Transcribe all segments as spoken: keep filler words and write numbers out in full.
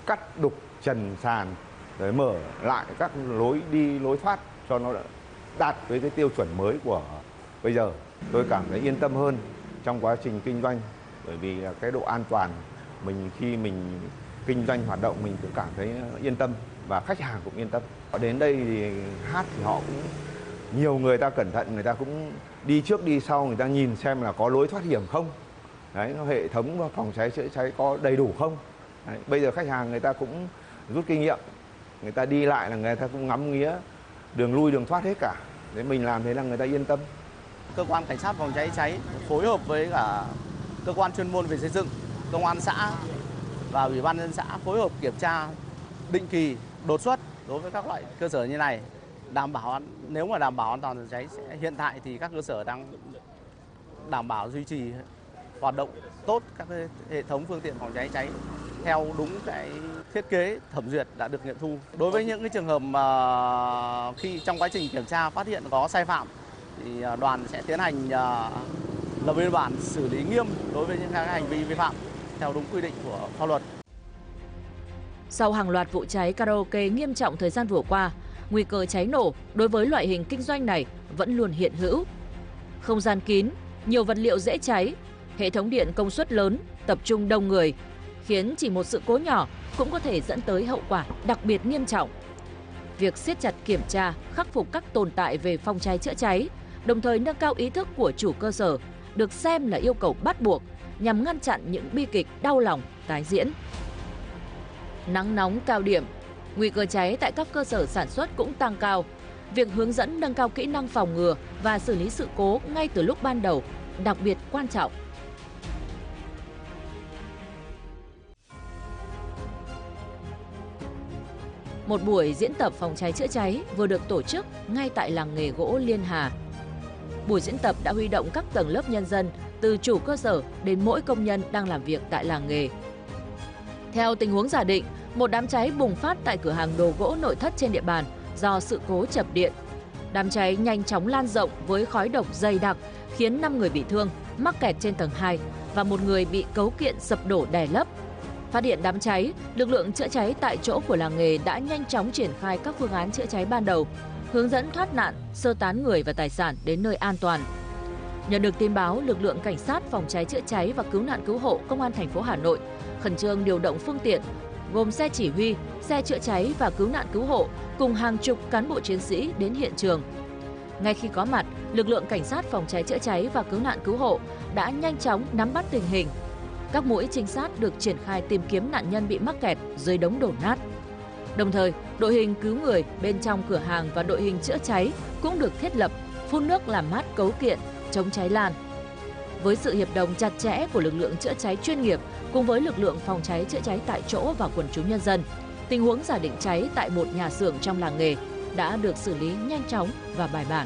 cắt đục trần sàn, rồi mở lại các lối đi lối thoát cho nó đạt với cái tiêu chuẩn mới của bây giờ. Tôi cảm thấy yên tâm hơn trong quá trình kinh doanh, bởi vì là cái độ an toàn mình khi mình kinh doanh hoạt động mình cũng cảm thấy yên tâm và khách hàng cũng yên tâm. Họ đến đây thì hát thì họ cũng nhiều người ta cẩn thận, người ta cũng đi trước đi sau, người ta nhìn xem là có lối thoát hiểm không. Đấy, hệ thống phòng cháy chữa cháy có đầy đủ không. Đấy, bây giờ khách hàng người ta cũng rút kinh nghiệm, người ta đi lại là người ta cũng ngắm nghía đường lui đường thoát hết cả. Để mình làm thế là người ta yên tâm. Cơ quan cảnh sát phòng cháy cháy phối hợp với cả cơ quan chuyên môn về xây dựng, công an xã và ủy ban nhân dân xã phối hợp kiểm tra định kỳ đột xuất đối với các loại cơ sở như này, đảm bảo nếu mà đảm bảo an toàn phòng cháy. Hiện tại thì các cơ sở đang đảm bảo duy trì hoạt động tốt các hệ thống phương tiện phòng cháy cháy theo đúng cái thiết kế thẩm duyệt đã được nghiệm thu. Đối với những cái trường hợp mà khi trong quá trình kiểm tra phát hiện có sai phạm thì đoàn sẽ tiến hành lập biên bản xử lý nghiêm đối với những cái hành vi vi phạm theo đúng quy định của pháp luật. Sau hàng loạt vụ cháy karaoke nghiêm trọng thời gian vừa qua, nguy cơ cháy nổ đối với loại hình kinh doanh này vẫn luôn hiện hữu. Không gian kín, nhiều vật liệu dễ cháy, hệ thống điện công suất lớn, tập trung đông người, khiến chỉ một sự cố nhỏ cũng có thể dẫn tới hậu quả đặc biệt nghiêm trọng. Việc siết chặt kiểm tra, khắc phục các tồn tại về phòng cháy chữa cháy, đồng thời nâng cao ý thức của chủ cơ sở, được xem là yêu cầu bắt buộc nhằm ngăn chặn những bi kịch đau lòng tái diễn. Nắng nóng cao điểm, nguy cơ cháy tại các cơ sở sản xuất cũng tăng cao. Việc hướng dẫn nâng cao kỹ năng phòng ngừa và xử lý sự cố ngay từ lúc ban đầu đặc biệt quan trọng. Một buổi diễn tập phòng cháy chữa cháy vừa được tổ chức ngay tại làng nghề gỗ Liên Hà. Buổi diễn tập đã huy động các tầng lớp nhân dân, từ chủ cơ sở đến mỗi công nhân đang làm việc tại làng nghề. Theo tình huống giả định, một đám cháy bùng phát tại cửa hàng đồ gỗ nội thất trên địa bàn do sự cố chập điện. Đám cháy nhanh chóng lan rộng với khói độc dày đặc, khiến năm người bị thương, mắc kẹt trên tầng hai và một người bị cấu kiện sập đổ đè lấp. Phát hiện đám cháy, lực lượng chữa cháy tại chỗ của làng nghề đã nhanh chóng triển khai các phương án chữa cháy ban đầu, hướng dẫn thoát nạn, sơ tán người và tài sản đến nơi an toàn. Nhận được tin báo, lực lượng cảnh sát phòng cháy chữa cháy và cứu nạn cứu hộ công an thành phố Hà Nội khẩn trương điều động phương tiện gồm xe chỉ huy, xe chữa cháy và cứu nạn cứu hộ cùng hàng chục cán bộ chiến sĩ đến hiện trường. Ngay khi có mặt, lực lượng cảnh sát phòng cháy chữa cháy và cứu nạn cứu hộ đã nhanh chóng nắm bắt tình hình. Các mũi trinh sát được triển khai tìm kiếm nạn nhân bị mắc kẹt dưới đống đổ nát. Đồng thời, đội hình cứu người bên trong cửa hàng và đội hình chữa cháy cũng được thiết lập, phun nước làm mát cấu kiện, chống cháy lan. Với sự hiệp đồng chặt chẽ của lực lượng chữa cháy chuyên nghiệp cùng với lực lượng phòng cháy chữa cháy tại chỗ và quần chúng nhân dân, tình huống giả định cháy tại một nhà xưởng trong làng nghề đã được xử lý nhanh chóng và bài bản.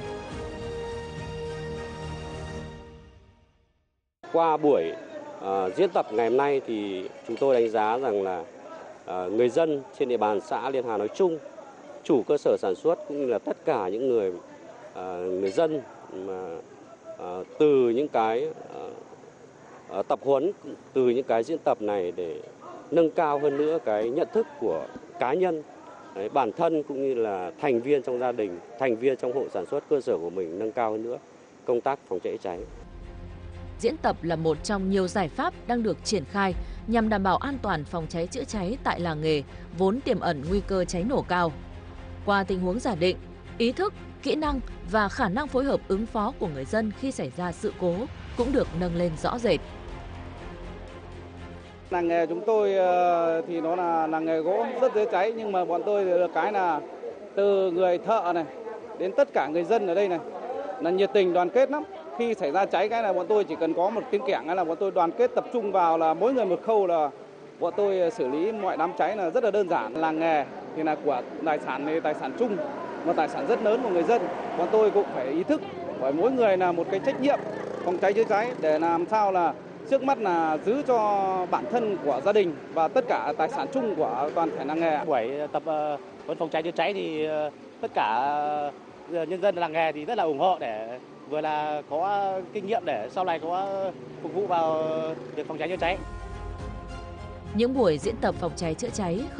Qua buổi uh, diễn tập ngày hôm nay thì chúng tôi đánh giá rằng là uh, người dân trên địa bàn xã Liên Hà nói chung, chủ cơ sở sản xuất cũng như là tất cả những người uh, người dân mà uh, từ những cái uh, uh, tập huấn, từ những cái diễn tập này để nâng cao hơn nữa cái nhận thức của cá nhân, đấy, bản thân cũng như là thành viên trong gia đình, thành viên trong hộ sản xuất cơ sở của mình nâng cao hơn nữa công tác phòng cháy cháy. Diễn tập là một trong nhiều giải pháp đang được triển khai nhằm đảm bảo an toàn phòng cháy chữa cháy tại làng nghề vốn tiềm ẩn nguy cơ cháy nổ cao. Qua tình huống giả định, ý thức, kỹ năng và khả năng phối hợp ứng phó của người dân khi xảy ra sự cố cũng được nâng lên rõ rệt. Làng nghề chúng tôi thì nó là làng nghề gỗ rất dễ cháy, nhưng mà bọn tôi được cái là từ người thợ này đến tất cả người dân ở đây này là nhiệt tình đoàn kết lắm. Khi xảy ra cháy cái là bọn tôi chỉ cần có một tiếng kẻng là bọn tôi đoàn kết tập trung vào, là mỗi người một khâu là bọn tôi xử lý mọi đám cháy là rất là đơn giản. Làng nghề thì là của tài sản này, tài sản chung, một tài sản rất lớn của người dân. Bọn tôi cũng phải ý thức, bởi mỗi người là một cái trách nhiệm phòng cháy chữa cháy để làm sao là trước mắt là giữ cho bản thân của gia đình và tất cả tài sản chung của toàn thể làng nghề. Buổi tập huấn phòng cháy chữa cháy thì tất cả nhân dân làng nghề thì rất là ủng hộ, để vừa là có kinh nghiệm để sau này có phục vụ vào việc phòng cháy chữa cháy. Những buổi diễn tập phòng cháy chữa cháy